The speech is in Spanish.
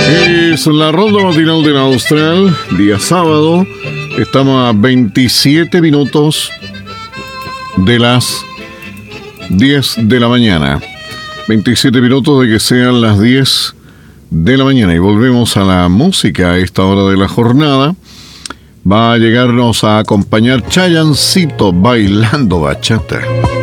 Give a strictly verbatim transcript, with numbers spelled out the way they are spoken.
Es la ronda matinal de la Austral, día sábado. Estamos a veintisiete minutos de las diez de la mañana. veintisiete minutos de que sean las diez de la mañana. Y volvemos a la música a esta hora de la jornada. Va a llegarnos a acompañar Chayancito bailando bachata.